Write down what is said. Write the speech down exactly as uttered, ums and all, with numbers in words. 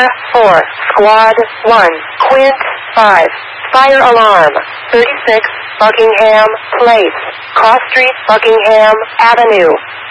Sierra four, Squad one, Quint five. Fire alarm. thirty-six, Buckingham Place. Cross Street, Buckingham Avenue.